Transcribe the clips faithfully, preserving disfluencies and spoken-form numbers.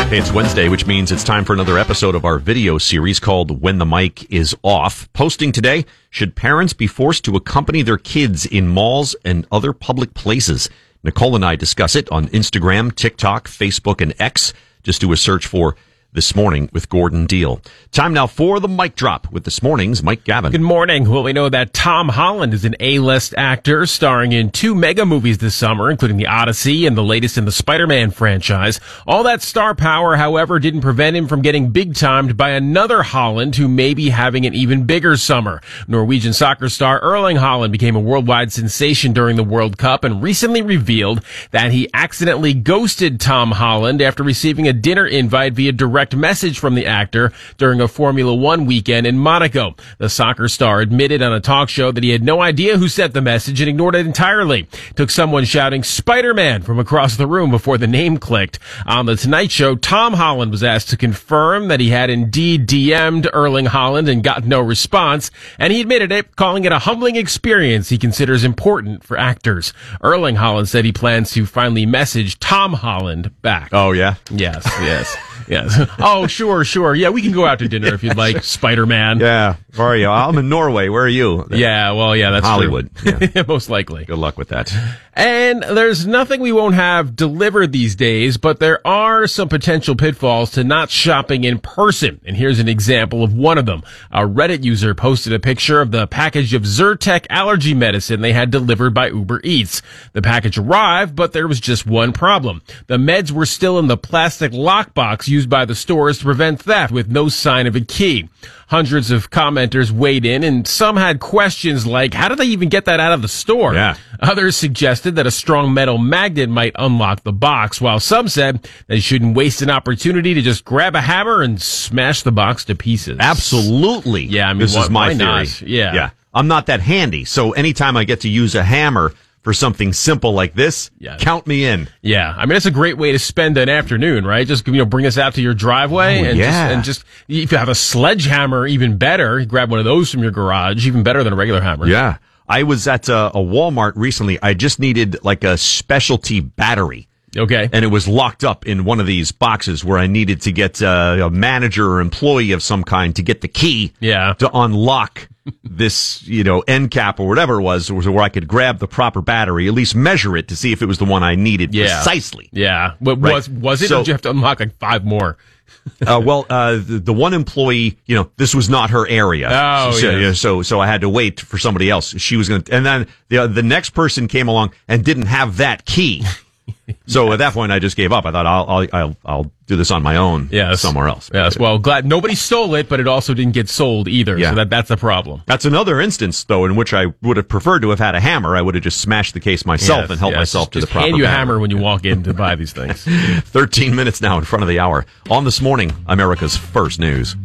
Hey, it's Wednesday, which means it's time for another episode of our video series called When the Mic is Off. Posting today, should parents be forced to accompany their kids in malls and other public places? Nicole and I discuss it on Instagram, TikTok, Facebook, and X. Just do a search for This Morning with Gordon Deal. Time now for the mic drop with this morning's Mike Gavin. Good morning. Well, we know that Tom Holland is an A-list actor starring in two mega movies this summer, including The Odyssey and the latest in the Spider-Man franchise. All that star power, however, didn't prevent him from getting big-timed by another Holland who may be having an even bigger summer. Norwegian soccer star Erling Haaland became a worldwide sensation during the World Cup and recently revealed that he accidentally ghosted Tom Holland after receiving a dinner invite via direct message from the actor during a Formula One weekend in Monaco. The soccer star admitted on a talk show that he had no idea who sent the message and ignored it entirely. It took someone shouting Spider-Man from across the room before the name clicked. On The Tonight Show, Tom Holland was asked to confirm that he had indeed D M'd Erling Haaland and got no response, and he admitted it, calling it a humbling experience he considers important for actors. Erling Haaland said he plans to finally message Tom Holland back. Oh, yeah? Yes, yes. Yes. Oh, sure, sure. Yeah, we can go out to dinner if you'd like, Spider-Man. Yeah. Where are you? I'm in Norway. Where are you? Yeah, well, yeah, that's Hollywood. Yeah. Most likely. Good luck with that. And there's nothing we won't have delivered these days, but there are some potential pitfalls to not shopping in person. And here's an example of one of them. A Reddit user posted a picture of the package of Zyrtec allergy medicine they had delivered by Uber Eats. The package arrived, but there was just one problem. The meds were still in the plastic lockbox used by the stores to prevent theft with no sign of a key. Hundreds of commenters weighed in, and some had questions like, how did they even get that out of the store? Yeah. Others suggested that a strong metal magnet might unlock the box, while some said they shouldn't waste an opportunity to just grab a hammer and smash the box to pieces. Absolutely. Yeah, I mean, this why, is my why theory. not? Yeah. Yeah. I'm not that handy, so anytime I get to use a hammer for something simple like this, yeah. count me in. Yeah, I mean, it's a great way to spend an afternoon, right? Just, you know, bring us out to your driveway oh, and, yeah. just, and just, if you have a sledgehammer, even better, you grab one of those from your garage, even better than a regular hammer. Yeah. I was at a, a Walmart recently. I just needed like a specialty battery. Okay. And it was locked up in one of these boxes where I needed to get uh, a manager or employee of some kind to get the key yeah. to unlock this, you know, end cap or whatever it was, where I could grab the proper battery, at least measure it to see if it was the one I needed yeah. precisely. Yeah. What, right? was, was it, so, or did you have to unlock like five more? uh, well, uh, the, the one employee, you know, this was not her area. Oh, so, yeah. you know, so, so I had to wait for somebody else. She was going to, and then the, uh, the next person came along and didn't have that key. So yes. At that point, I just gave up. I thought I'll I'll I'll, I'll do this on my own yes. somewhere else. Yes. Well, glad nobody stole it, but it also didn't get sold either. Yeah. So that that's a problem. That's another instance, though, in which I would have preferred to have had a hammer. I would have just smashed the case myself yes, and helped yes. myself just, to just the proper. Hand you a hammer. hammer when you walk in to buy these things. Thirteen minutes now in front of the hour on This Morning, America's First News.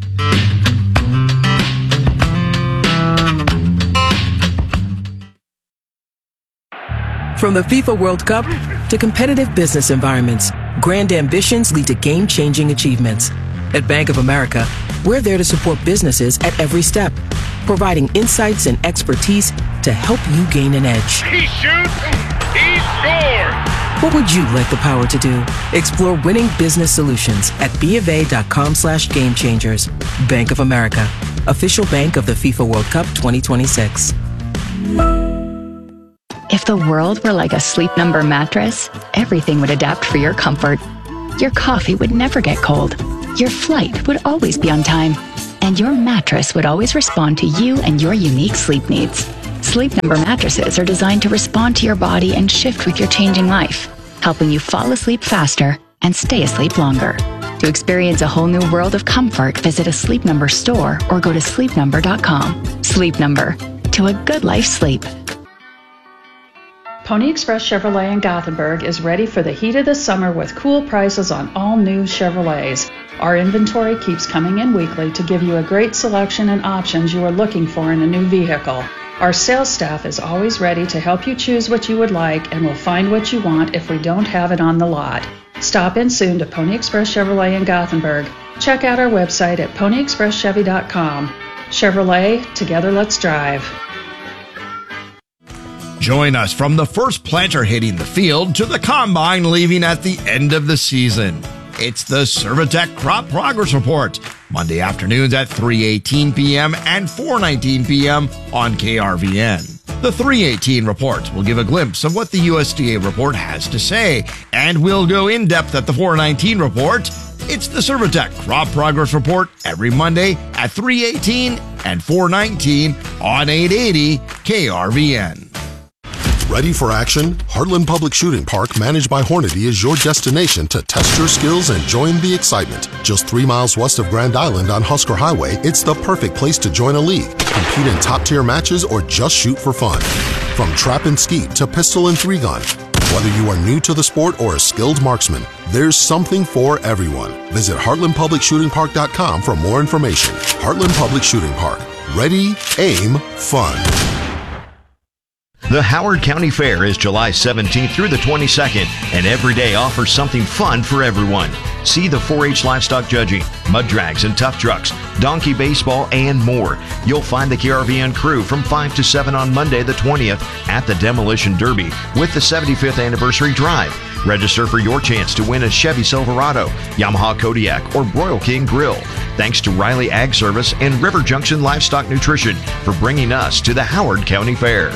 From the FIFA World Cup to competitive business environments, grand ambitions lead to game-changing achievements. At Bank of America, we're there to support businesses at every step, providing insights and expertise to help you gain an edge. He shoots, he scores! What would you like the power to do? Explore winning business solutions at bofa.com slash game changers. Bank of America, official bank of the FIFA World Cup twenty twenty-six. If the world were like a Sleep Number mattress, everything would adapt for your comfort. Your coffee would never get cold. Your flight would always be on time. And your mattress would always respond to you and your unique sleep needs. Sleep Number mattresses are designed to respond to your body and shift with your changing life, helping you fall asleep faster and stay asleep longer. To experience a whole new world of comfort, visit a Sleep Number store or go to sleep number dot com. Sleep Number. To a good life sleep. Pony Express Chevrolet in Gothenburg is ready for the heat of the summer with cool prices on all new Chevrolets. Our inventory keeps coming in weekly to give you a great selection and options you are looking for in a new vehicle. Our sales staff is always ready to help you choose what you would like and will find what you want if we don't have it on the lot. Stop in soon to Pony Express Chevrolet in Gothenburg. Check out our website at pony express chevy dot com. Chevrolet, together let's drive. Join us from the first planter hitting the field to the combine leaving at the end of the season. It's the Cervatec Crop Progress Report, Monday afternoons at three eighteen p.m. and four nineteen p.m. on K R V N. The three eighteen report will give a glimpse of what the U S D A report has to say, and we'll go in depth at the four nineteen report. It's the Cervatec Crop Progress Report every Monday at three eighteen and four nineteen on eight eighty K R V N. Ready for action? Heartland Public Shooting Park, managed by Hornady, is your destination to test your skills and join the excitement. Just three miles west of Grand Island on Husker Highway, it's the perfect place to join a league, compete in top-tier matches, or just shoot for fun. From trap and skeet to pistol and three-gun, whether you are new to the sport or a skilled marksman, there's something for everyone. Visit heartland public shooting park dot com for more information. Heartland Public Shooting Park. Ready, aim, fun. The Howard County Fair is July seventeenth through the twenty-second, and every day offers something fun for everyone. See the four H livestock judging, mud drags and tough trucks, donkey baseball, and more. You'll find the K R V N crew from five to seven on Monday the twentieth at the Demolition Derby with the seventy-fifth anniversary drive. Register for your chance to win a Chevy Silverado, Yamaha Kodiak, or Royal King Grill. Thanks to Riley Ag Service and River Junction Livestock Nutrition for bringing us to the Howard County Fair.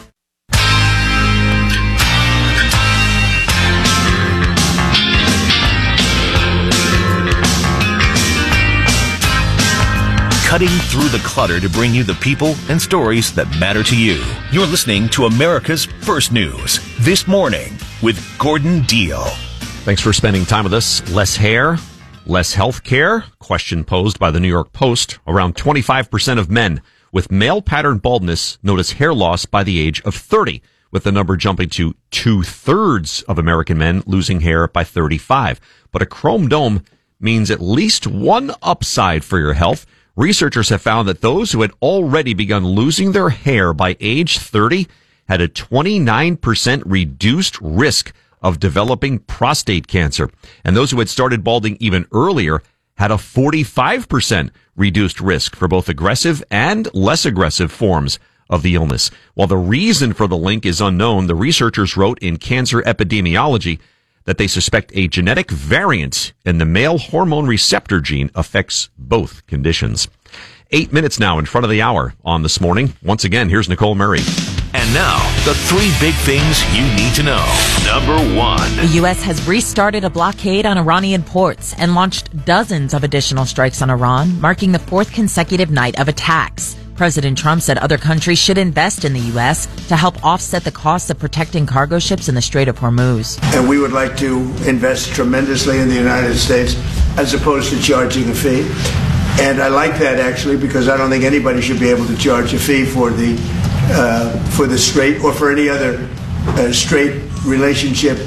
Cutting through the clutter to bring you the people and stories that matter to you. You're listening to America's First News This Morning with Gordon Deal. Thanks for spending time with us. Less hair, less health care? Question posed by the New York Post. Around twenty-five percent of men with male pattern baldness notice hair loss by the age of thirty, with the number jumping to two-thirds of American men losing hair by thirty-five. But a chrome dome means at least one upside for your health. Researchers have found that those who had already begun losing their hair by age thirty had a twenty-nine percent reduced risk of developing prostate cancer. And those who had started balding even earlier had a forty-five percent reduced risk for both aggressive and less aggressive forms of the illness. While the reason for the link is unknown, the researchers wrote in Cancer Epidemiology that they suspect a genetic variant in the male hormone receptor gene affects both conditions. Eight minutes now in front of the hour on This Morning. Once again, here's Nicole Murray. And now, the three big things you need to know. Number one. The U S has restarted a blockade on Iranian ports and launched dozens of additional strikes on Iran, marking the fourth consecutive night of attacks. President Trump said other countries should invest in the U S to help offset the costs of protecting cargo ships in the Strait of Hormuz. And we would like to invest tremendously in the United States as opposed to charging a fee. And I like that, actually, because I don't think anybody should be able to charge a fee for the uh, for the Strait or for any other uh, Strait relationship.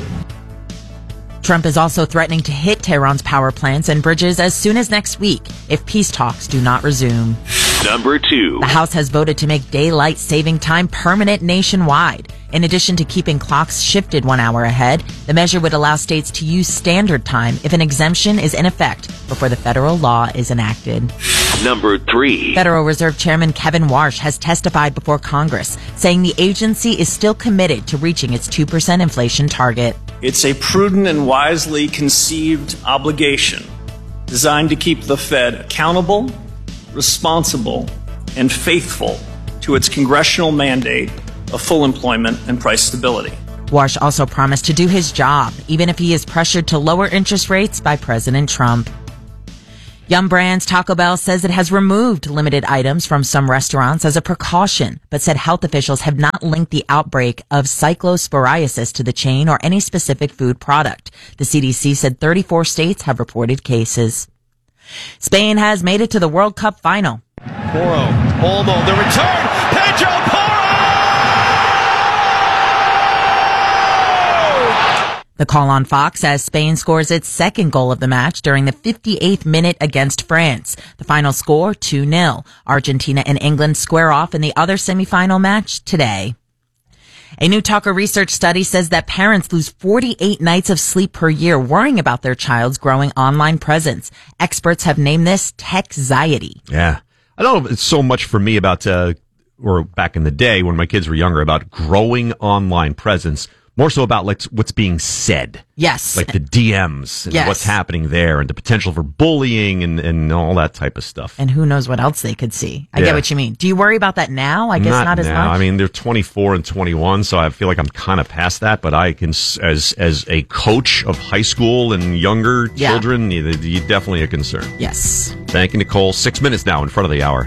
Trump is also threatening to hit Tehran's power plants and bridges as soon as next week if peace talks do not resume. Number two. The House has voted to make daylight saving time permanent nationwide. In addition to keeping clocks shifted one hour ahead, the measure would allow states to use standard time if an exemption is in effect before the federal law is enacted. Number three. Federal Reserve Chairman Kevin Warsh has testified before Congress, saying the agency is still committed to reaching its two percent inflation target. It's a prudent and wisely conceived obligation designed to keep the Fed accountable, responsible, and faithful to its congressional mandate of full employment and price stability. Warsh also promised to do his job, even if he is pressured to lower interest rates by President Trump. Yum Brands Taco Bell says it has removed limited items from some restaurants as a precaution, but said health officials have not linked the outbreak of cyclosporiasis to the chain or any specific food product. The C D C said thirty-four states have reported cases. Spain has made it to the World Cup final. Porro, Olmo, the return, Pedro Porro! The call on Fox as Spain scores its second goal of the match during the fifty-eighth minute against France. The final score, two nil. Argentina and England square off in the other semifinal match today. A new Tucker research study says that parents lose forty-eight nights of sleep per year worrying about their child's growing online presence. Experts have named this techxiety. Yeah. I don't know if it's so much for me about, uh, or back in the day when my kids were younger, about growing online presence. More so about like what's being said. Yes. Like the D Ms and Yes. what's happening there and the potential for bullying and, and all that type of stuff. And who knows what else they could see. I Yeah. get what you mean. Do you worry about that now? I guess not, as now. much. I mean, they're twenty-four and twenty-one, so I feel like I'm kind of past that, but I can, s- as as a coach of high school and younger Yeah. children, you, you definitely a concern. Yes. Thank you, Nicole. Six minutes now in front of the hour.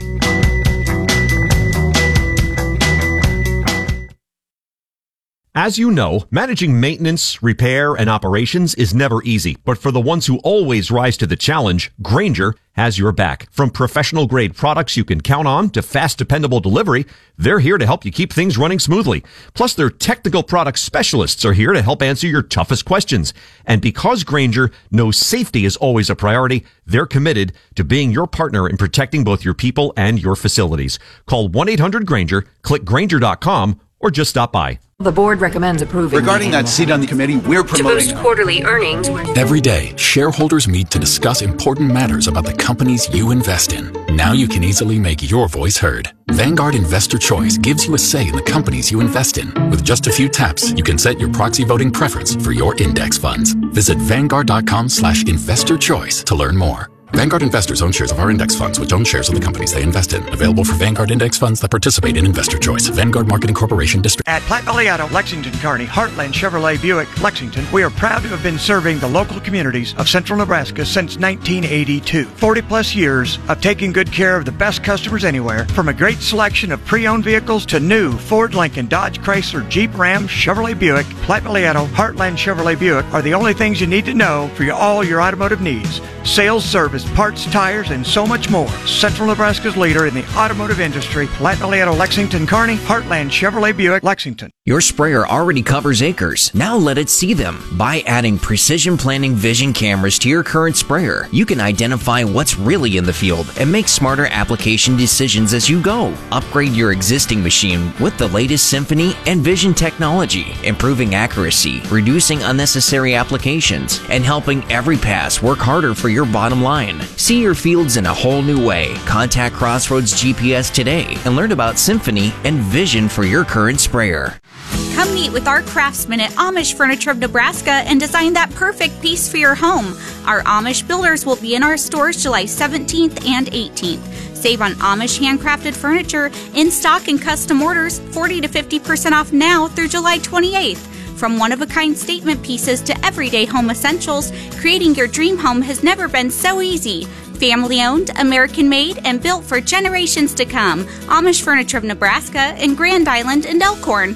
As you know, managing maintenance, repair, and operations is never easy. But for the ones who always rise to the challenge, Grainger has your back. From professional-grade products you can count on to fast, dependable delivery, they're here to help you keep things running smoothly. Plus, their technical product specialists are here to help answer your toughest questions. And because Grainger knows safety is always a priority, they're committed to being your partner in protecting both your people and your facilities. Call one eight hundred Grainger, click Grainger dot com, or just stop by. The board recommends approving. Regarding that seat on the committee, we're promoting. To boost quarterly earnings. Every day, shareholders meet to discuss important matters about the companies you invest in. Now you can easily make your voice heard. Vanguard Investor Choice gives you a say in the companies you invest in. With just a few taps, you can set your proxy voting preference for your index funds. Visit vanguard.com slash investor choice to learn more. Vanguard investors own shares of our index funds, which own shares of the companies they invest in. Available for Vanguard index funds that participate in Investor Choice. Vanguard Marketing Corporation District. At Platte Valley Auto, Lexington, Kearney, Heartland Chevrolet Buick, Lexington, we are proud to have been serving the local communities of central Nebraska since nineteen eighty-two. forty plus years of taking good care of the best customers anywhere, from a great selection of pre-owned vehicles to new Ford, Lincoln, Dodge, Chrysler, Jeep, Ram, Chevrolet Buick. Platte Valley Auto, Heartland Chevrolet Buick are the only things you need to know for your, all your automotive needs. Sales, service, parts, tires, and so much more. Central Nebraska's leader in the automotive industry, Platte Valley Auto, Lexington, Kearney, Heartland Chevrolet Buick, Lexington. Your sprayer already covers acres. Now let it see them. By adding Precision Planning Vision cameras to your current sprayer, you can identify what's really in the field and make smarter application decisions as you go. Upgrade your existing machine with the latest Symphony and Vision technology, improving accuracy, reducing unnecessary applications, and helping every pass work harder for your bottom line. See your fields in a whole new way. Contact Crossroads G P S today and learn about Symphony and Vision for your current sprayer. Come meet with our craftsmen at Amish Furniture of Nebraska and design that perfect piece for your home. Our Amish builders will be in our stores July seventeenth and eighteenth. Save on Amish handcrafted furniture, in stock and custom orders, forty to fifty percent off now through July twenty-eighth. From one-of-a-kind statement pieces to everyday home essentials, creating your dream home has never been so easy. Family-owned, American-made, and built for generations to come. Amish Furniture of Nebraska in Grand Island and Elkhorn.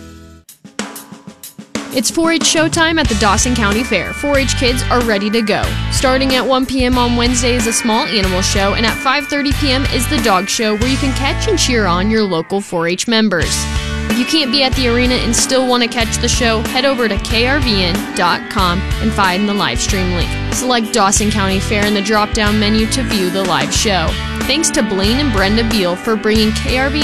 It's four H showtime at the Dawson County Fair. four H kids are ready to go. Starting at one p.m. on Wednesday is a small animal show, and at five thirty p.m. is the dog show, where you can catch and cheer on your local four H members. If you can't be at the arena and still want to catch the show, head over to K R V N dot com and find the live stream link. Select Dawson County Fair in the drop-down menu to view the live show. Thanks to Blaine and Brenda Beal for bringing K R V